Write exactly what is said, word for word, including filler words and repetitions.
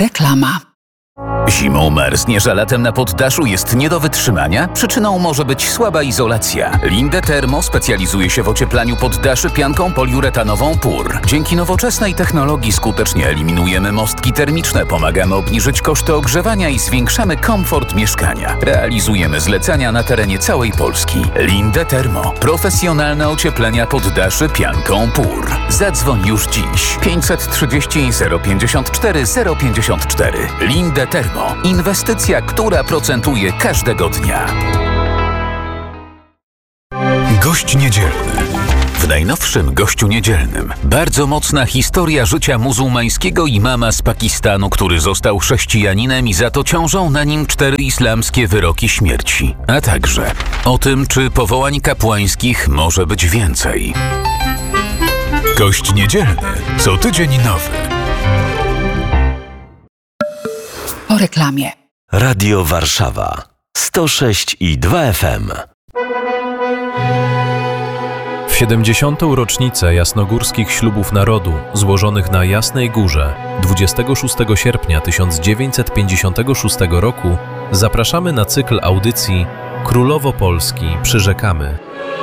Reklama. Zimą marznie, że latem na poddaszu jest nie do wytrzymania? Przyczyną może być słaba izolacja. Linde Thermo specjalizuje się w ocieplaniu poddaszy pianką poliuretanową P U R. Dzięki nowoczesnej technologii skutecznie eliminujemy mostki termiczne, pomagamy obniżyć koszty ogrzewania i zwiększamy komfort mieszkania. Realizujemy zlecenia na terenie całej Polski. Linde Thermo. Profesjonalne ocieplenia poddaszy pianką P U R. Zadzwoń już dziś. pięćset trzydzieści zero pięćdziesiąt cztery zero pięćdziesiąt cztery. Linde Thermo. Inwestycja, która procentuje każdego dnia. Gość niedzielny. W najnowszym Gościu Niedzielnym bardzo mocna historia życia muzułmańskiego imama z Pakistanu, który został chrześcijaninem i za to ciążą na nim cztery islamskie wyroki śmierci. A także o tym, czy powołań kapłańskich może być więcej. Gość Niedzielny. Co tydzień nowy. Po reklamie. Radio Warszawa sto sześć i dwa F M. W siedemdziesiątą rocznicę jasnogórskich ślubów narodu złożonych na Jasnej Górze dwudziestego szóstego sierpnia tysiąc dziewięćset pięćdziesiątego szóstego roku zapraszamy na cykl audycji Królowo Polski przyrzekamy.